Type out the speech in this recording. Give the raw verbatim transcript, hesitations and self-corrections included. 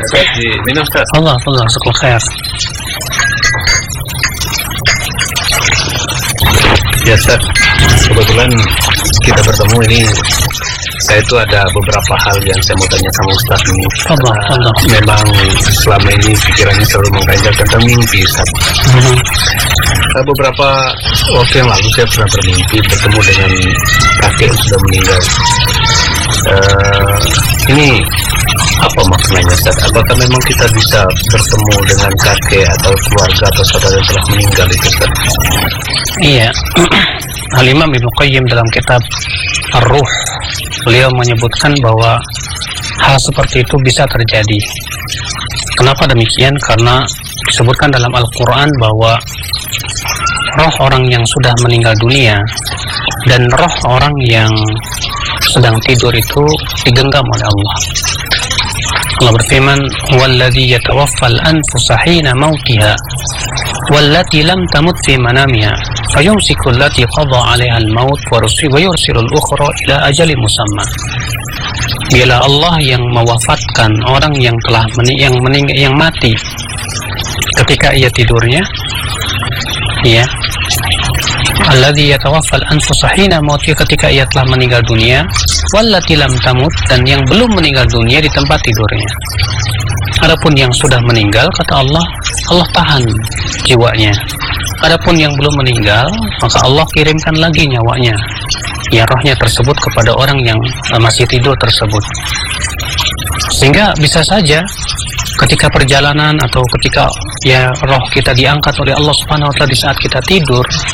Ustaz, di minum Ustaz. Allah, Allah, syukur khair. Ya Ustaz, kebetulan kita bertemu ini, saya itu ada beberapa hal yang saya mau tanya sama Ustaz ini. Allah, Allah. Memang selama ini pikirannya selalu mengganjal tentang mimpi Ustaz. Hmm. Nah, beberapa waktu yang lalu saya pernah bermimpi bertemu dengan kakek yang sudah meninggal. Uh, ini apa maknanya Ustaz? Apakah memang kita bisa bertemu dengan kakek atau keluarga atau saudara yang telah meninggal itu Ustaz? Iya. Al-Imam Ibnu Qayyim dalam kitab Ar-Ruh, beliau menyebutkan bahwa hal seperti itu bisa terjadi. Kenapa demikian? Karena disebutkan dalam Al-Quran bahwa roh orang yang sudah meninggal dunia dan roh orang yang sedang tidur itu digenggam oleh Allah. Allah berfirman, "Walladzi yatawaffal anfusa hina mautiha wallati lam tamut fi manamiha fayumsiku allati qada 'alaiha al-maut wa yursilu al-ukhra ila ajalin musamma." Dialah Allah yang mewafatkan orang yang telah meni yang meninggal yang mati ketika ia tidurnya, ya. Alladzi yatawaffal anfusa hina mautiha, ketika ia telah meninggal dunia, wallati lam tamut, dan yang belum meninggal dunia di tempat tidurnya. Adapun yang sudah meninggal, kata Allah, Allah tahan jiwanya. Adapun yang belum meninggal, maka Allah kirimkan lagi nyawanya, ya, rohnya tersebut kepada orang yang masih tidur tersebut. Sehingga bisa saja ketika perjalanan atau ketika ya roh kita diangkat oleh Allah Subhanahu wa taala di saat kita tidur,